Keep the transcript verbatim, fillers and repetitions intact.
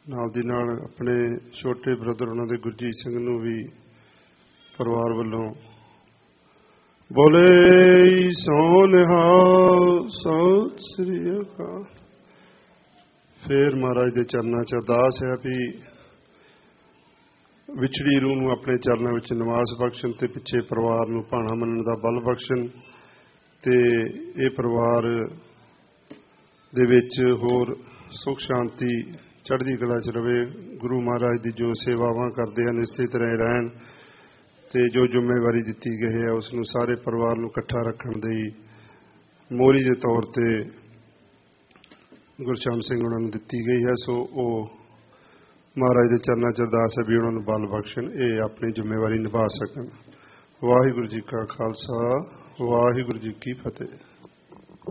ਨਾਲ ਦੀ ਨਾਲ ਆਪਣੇ ਛੋਟੇ ਬ੍ਰਦਰ ਉਹਨਾਂ ਦੇ ਗੁਰਜੀਤ ਸਿੰਘ ਨੂੰ ਵੀ ਪਰਿਵਾਰ ਵੱਲੋਂ ਬੋਲੇ ਸੋ ਨਿਹਾਲ ਸਤਿ ਸ੍ਰੀ ਅਕਾਲ। ਫੇਰ ਮਹਾਰਾਜ ਦੇ ਚਰਨਾਂ 'ਚ ਅਰਦਾਸ ਹੈ ਵੀ ਵਿਛੜੀ ਰੂਹ ਨੂੰ ਆਪਣੇ ਚਰਨਾਂ ਵਿੱਚ ਨਿਵਾਸ ਬਖਸ਼ਣ ਤੇ ਪਿੱਛੇ ਪਰਿਵਾਰ ਨੂੰ ਭਾਣਾ ਮੰਨਣ ਦਾ ਬਲ ਬਖਸ਼ਣ ਤੇ ਇਹ ਪਰਿਵਾਰ ਦੇ ਵਿੱਚ ਹੋਰ ਸੁੱਖ ਸ਼ਾਂਤੀ ਚੜ੍ਹਦੀ ਕਲਾ 'ਚ ਰਵੇ। ਗੁਰੂ ਮਹਾਰਾਜ ਦੀ ਜੋ ਸੇਵਾਵਾਂ ਕਰਦੇ ਹਨ ਇਸੇ ਤਰ੍ਹਾਂ ਰਹਿਣ ਤੇ ਜੋ ਜ਼ਿੰਮੇਵਾਰੀ ਦਿੱਤੀ ਗਈ ਹੈ ਉਸ ਨੂੰ ਸਾਰੇ ਪਰਿਵਾਰ ਨੂੰ ਇਕੱਠਾ ਰੱਖਣ ਦੀ ਮੋਹਰੀ ਦੇ ਤੌਰ ਤੇ ਗੁਰਸ਼ਾਮ ਸਿੰਘ ਉਹਨਾਂ ਨੂੰ ਦਿੱਤੀ ਗਈ ਹੈ। ਸੋ ਉਹ ਮਹਾਰਾਜ ਦੇ ਚਰਨਾਂ 'ਚ ਅਰਦਾਸ ਹੈ ਵੀ ਉਹਨਾਂ ਨੂੰ ਬਲ ਬਖਸ਼ਣ, ਇਹ ਆਪਣੀ ਜ਼ਿੰਮੇਵਾਰੀ ਨਿਭਾ ਸਕਣ। ਵਾਹਿਗੁਰੂ ਜੀ ਕਾ ਖਾਲਸਾ, ਵਾਹਿਗੁਰੂ ਜੀ ਕੀ ਫਤਿਹ।